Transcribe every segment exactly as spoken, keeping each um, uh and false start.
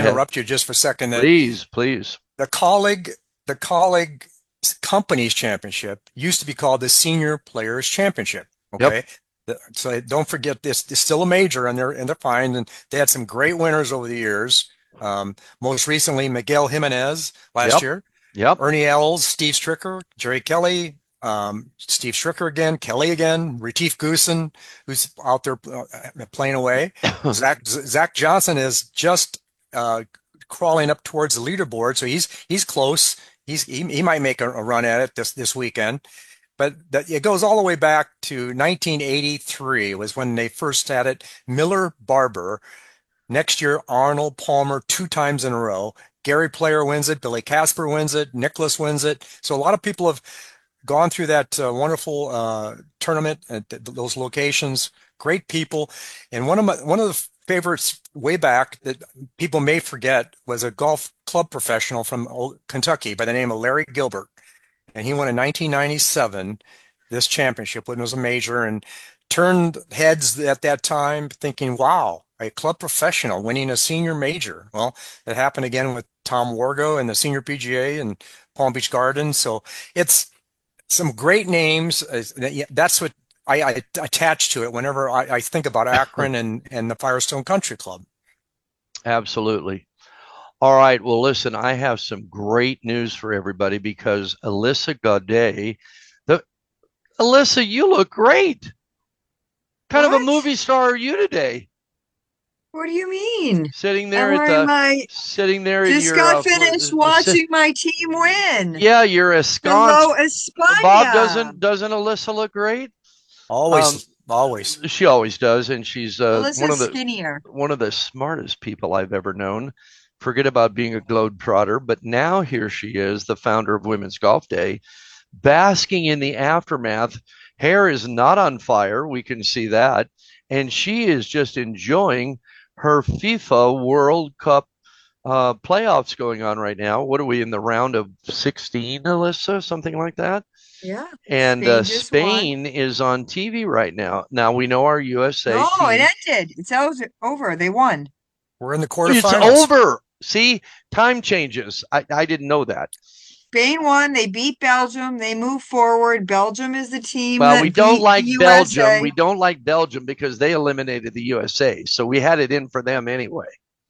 ahead. interrupt you just for a second? That Please, please. the colleague, the colleague companies championship used to be called the Senior Players Championship. Yep. Okay. The- So don't forget this. It's still a major, and they're and they're fine. And they had some great winners over the years. Um, most recently, Miguel Jimenez last Yep. year, Yep. Ernie Els, Steve Stricker, Jerry Kelly, um, Steve Stricker again, Kelly again, Retief Goosen, who's out there uh, playing away. Zach Zach Johnson is just uh, crawling up towards the leaderboard, so he's he's close. He's he, he might make a, a run at it this this weekend. But that, it goes all the way back to nineteen eighty-three was when they first had it. Miller Barber. Next year, Arnold Palmer two times in a row. Gary Player wins it. Billy Casper wins it. Nicholas wins it. So a lot of people have gone through that uh, wonderful uh, tournament at th those locations. Great people. And one of my one of the favorites way back that people may forget was a golf club professional from Kentucky by the name of Larry Gilbert, and he won in nineteen ninety-seven this championship when it was a major, and turned heads at that time thinking, wow, a club professional winning a senior major. Well, it happened again with Tom Wargo and the Senior P G A and Palm Beach Gardens. So it's some great names. That's what I, I attach to it whenever I, I think about Akron and, and the Firestone Country Club. Absolutely. All right. Well, listen, I have some great news for everybody because Alyssa Godet, the Alyssa, you look great. Kind of a What? movie star are you today? What do you mean? Sitting there I'm at wearing the my sitting there in just your got uh, finished uh, sit- watching my team win. yeah, you're ensconced. Hello, Bob Espana. doesn't doesn't Alyssa look great? Um, Always, always. she always does, and she's uh, one of Alyssa's the skinnier. one of the smartest people I've ever known. Forget about being a globetrotter, but now here she is, the founder of Women's Golf Day, basking in the aftermath. Hair is not on fire, we can see that, and she is just enjoying her FIFA World Cup uh, playoffs going on right now. What are we in the round of sixteen, Alyssa? Something like that? Yeah. And Spain uh, just won. Spain is on T V right now. Now we know our U S A No, it team. ended. It's o- over. They won. We're in the It's quarterfinals. over. See, time changes. I, I didn't know that. Spain won. They beat Belgium. They move forward. Belgium is the team Well, we that don't beat the like Belgium. U S A. We don't like Belgium because they eliminated the U S A. So we had it in for them anyway.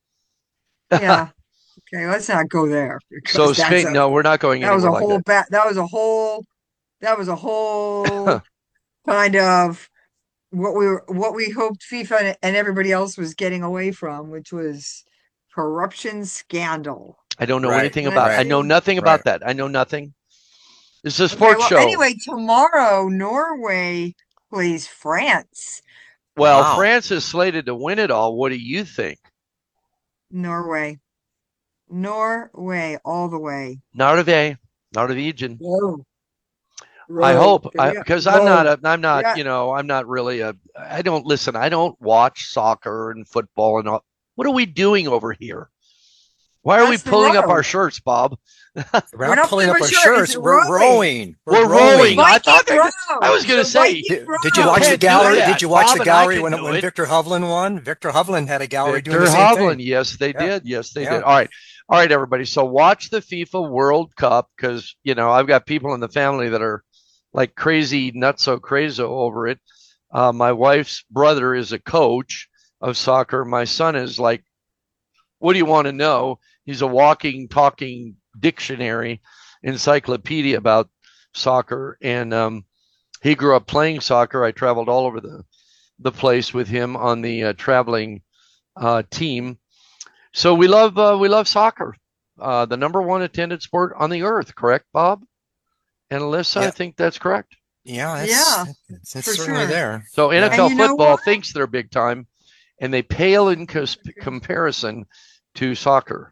Yeah. Okay, let's not go there So because that's Spain, a no, we're not going that was a anywhere like whole that. bat. That was a whole. That was a whole kind of what we were, what we hoped FIFA and everybody else was getting away from, which was corruption scandal. I don't know Right, anything Let's about. I right, know see. nothing right. about that. I know nothing. It's a Okay, sports well, show. anyway, tomorrow Norway plays France. Well, Wow. France is slated to win it all. What do you think? Norway. Norway all the way. Norway, Norwegian. Whoa. I Whoa. hope, I, Yeah. because I'm not Whoa. a, I'm not, Yeah. you know, I'm not really a. I don't listen. I don't watch soccer and football and all. What are we doing over here? Why are we That's the pulling up our row. shirts, Bob? We're We're not not pulling putting up our our shirt. It's shirts. We're rowing. rowing. We're We're rowing. rowing. I Viking thought that. I row. was going to The say, Viking Did, did you you row. watch the can't do gallery? that. Did you watch Bob the and I gallery can when do when it. Victor Hovland won? Victor Hovland had a gallery doing Victor the same Hovland. thing. Yes, they Yeah, did. Yes, they yeah. did. All right. All right, everybody. So watch the FIFA World Cup because, you know, I've got people in the family that are like crazy, not so crazy over it. Uh, my wife's brother is a coach of soccer. My son is like, what do you want to know? He's a walking, talking dictionary, encyclopedia about soccer. And um, he grew up playing soccer. I traveled all over the, the place with him on the uh, traveling uh, team. So we love uh, we love soccer, uh, the number one attended sport on the earth. Correct, Bob and Alyssa? I Yeah, think that's correct. yeah, it's Yeah, it's, it's for certainly sure. there. So Yeah. And N F L you know football what? thinks they're big time, and they pale in cos- comparison to soccer.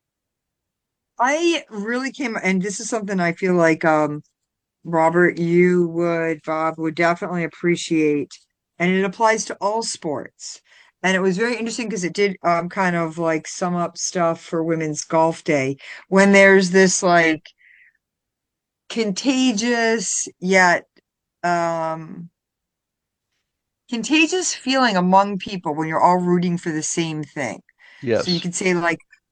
I really came, and this is something I feel like um Robert, you would, Bob would definitely appreciate, and it applies to all sports. And it was very interesting because it did um kind of like sum up stuff for Women's Golf Day when there's this like contagious yet um contagious feeling among people when you're all rooting for the same thing. So you Yes. could say like